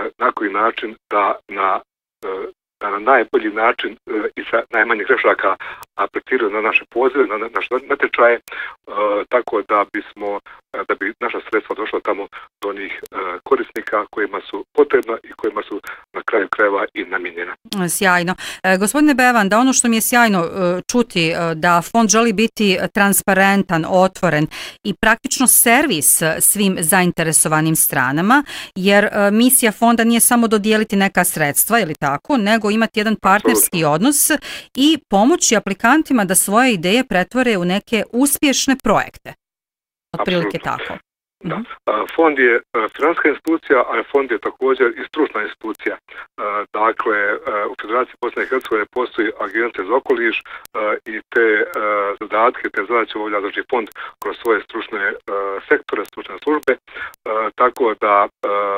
na koji način da na najbolji način i sa najmanje grešaka apliciraju na naše pozive, na naše natječaje, tako da bi naša sredstva došla tamo do onih korisnika kojima su potrebna i kojima su na kraju krajeva i namijenjena. Sjajno. Gospodine Bevanda, ono što mi je sjajno čuti da fond želi biti transparentan, otvoren i praktično servis svim zainteresovanim stranama, jer misija fonda nije samo dodijeliti neka sredstva, ili tako, nego imati jedan partnerski odnos i pomoći aplikantima da svoje ideje pretvore u neke uspješne projekte. Otprilike tako. Da. Fond je financijska institucija, a fond je također i stručna institucija. Dakle, u Federaciji Bosne i Hercegovine postoji Agencija za okoliš i te zadatke, te zadaće obavlja znači fond kroz svoje stručne sektore, stručne službe, tako da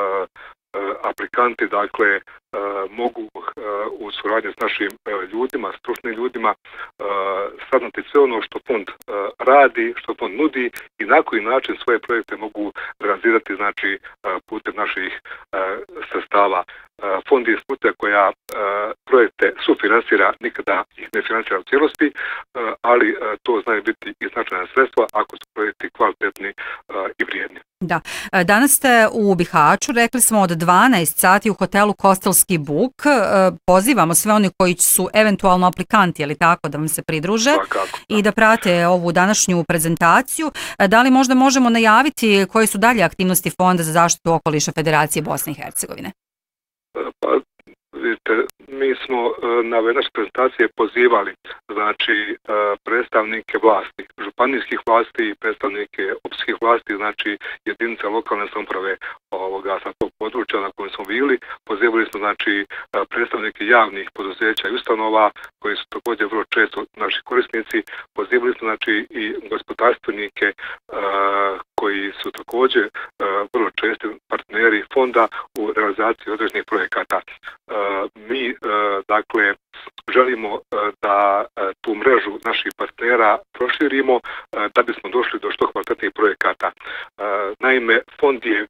aplikanti dakle mogu u suradnji s našim ljudima, stručnim ljudima saznati sve ono što fond radi, što fond nudi i na koji način svoje projekte mogu realizirati znači putem naših sredstava. Fond je institucija koja projekte sufinansira, nikada ih ne finansira u cijelosti, ali to znaju biti i značajna sredstva ako su projekti kvalitetni i vrijedni. Da. Danas ste u Bihaću, rekli smo od 12 sati u hotelu Kostelski Buk. Pozivamo sve oni koji su eventualno aplikanti, ali tako, da vam se pridruže i da prate ovu današnju prezentaciju. Da li možda možemo najaviti koje su dalje aktivnosti Fonda za zaštitu okoliša Federacije Bosne i Hercegovine? Pa, vidite, mi smo na ove naše prezentacije pozivali znači predstavnike vlasti, županijskih vlasti i predstavnike općinskih vlasti, znači jedinice lokalne samouprave sa tog područja na kojem smo bili. Pozivali smo znači predstavnike javnih poduzeća i ustanova koji su također vrlo često naši korisnici. Pozivali smo znači i gospodarstvenike koji su također vrlo česti partneri fonda u realizaciji određenih projekata. Mi dakle želimo da tu mrežu naših partnera proširimo da bismo došli do što kvalitetnijih projekata. Naime, fond je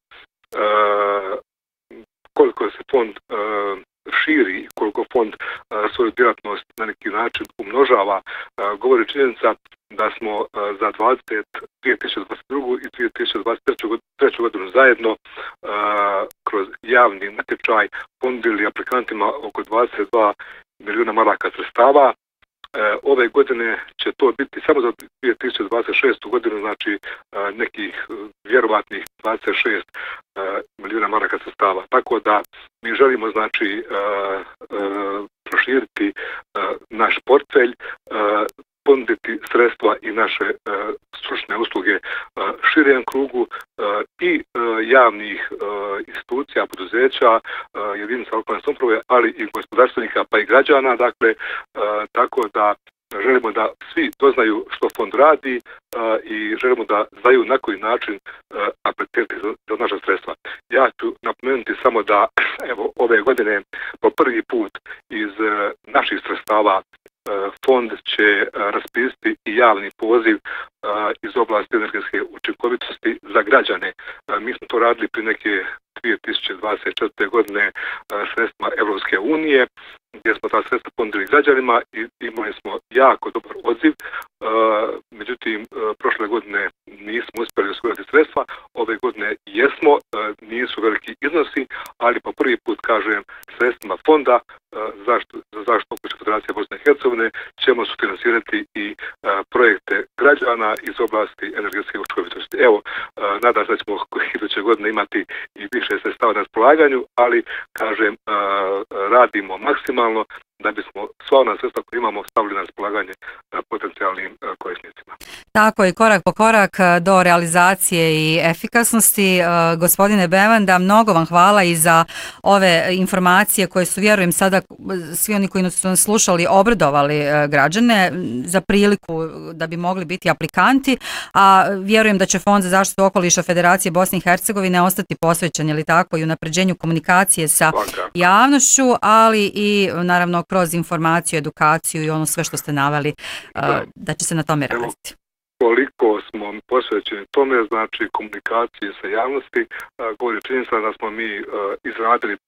koliko se fond širi i koliko fond svoju djelatnost na neki način umnožava, govori činjenica da smo za 2022. i 2023. godinu zajedno kroz javni natječaj ponudili aplikantima oko 22 milijuna maraka sredstava. Ove godine će to biti samo za 2026. godinu, znači nekih vjerovatnih 26 milijuna maraka sredstava. Tako da mi želimo znači proširiti naš portfelj, ponuditi sredstva i naše stručne usluge širem krugu i javnih institucija, poduzeća, jedinica lokalne samouprave, ali i gospodarstvenika pa i građana. Dakle, tako da želimo da svi doznaju što fond radi i želimo da znaju na koji način aplicirati za naša sredstva. Ja ću napomenuti samo da evo ove godine po prvi put iz naših sredstava fond će raspisati i javni poziv iz oblasti energetske učinkovitosti za građane. Mi smo to radili prije neke 2024. godine sredstvima Evropske unije, gdje smo ta sredstva ponudili građanima i imali smo jako dobar odziv. Međutim, prošle godine nismo uspjeli osigurati sredstva, ove godine jesmo, nisu veliki iznosi, ali po prvi put, kažem, sredstvima fonda za zaštitu okoliša Federacije Bosne i Hercegovine ćemo sufinansirati i projekte građana iz oblasti energetske učinkovitosti. Evo, nadam se da ćemo iduće godine imati i više sredstava na raspolaganju, ali, kažem, radimo maksimalno da bismo sva ona sredstva koje imamo stavili na raspolaganje potencijalnim korisnicima. Tako je, korak po korak do realizacije i efikasnosti. Gospodine Bevanda, mnogo vam hvala i za ove informacije koje su, vjerujem, sada svi oni koji su nas slušali obradovali građane za priliku da bi mogli biti aplikanti, a vjerujem da će Fond za zaštitu okoliša Federacije Bosne i Hercegovine ostati posvećen, ili tako, i unapređenju komunikacije sa javnošću, ali i naravno kroz informaciju, edukaciju i ono sve što ste naveli da će se na tome raditi. Koliko smo posvećeni tome, znači komunikaciji sa javnosti, govori činjenica da smo mi izradili